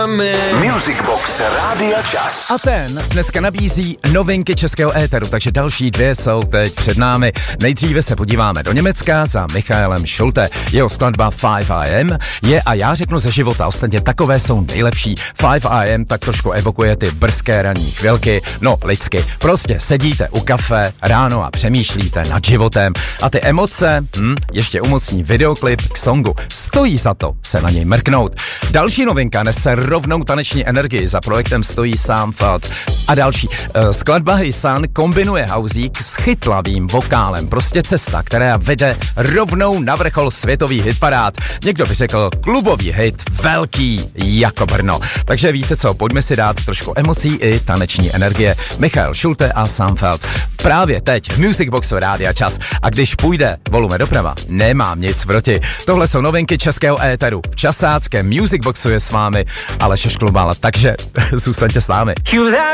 Music Box Rádia Čas. A ten dneska nabízí novinky českého éteru, takže další dvě jsou teď před námi. Nejdříve se podíváme do Německa za Michaelem Schulte. Jeho skladba 5am je, a já řeknu ze života, ostatně takové jsou nejlepší. 5am tak trošku evokuje ty brzké ranní chvilky, no lidsky. Prostě sedíte u kafe ráno a přemýšlíte nad životem a ty emoce, ještě umocní videoklip k songu. Stojí za to se na něj mrknout. Další novinka nese rovnou taneční energii, za projektem stojí Sam Feld a další. Skladba Hey Sun kombinuje housík s chytlavým vokálem, prostě cesta, která vede rovnou na vrchol světový hitparád. Někdo by řekl klubový hit, velký jako Brno. Takže víte co, pojďme si dát trošku emocí i taneční energie. Michael Schulte a Sam Feld. Právě teď v Music Boxu Rádia Čas. A když půjde volume doprava, nemám nic proti. Tohle jsou novinky českého éteru. V časáckém Music Boxu je s vámi Aleš Šklubal, takže zůstaňte s námi.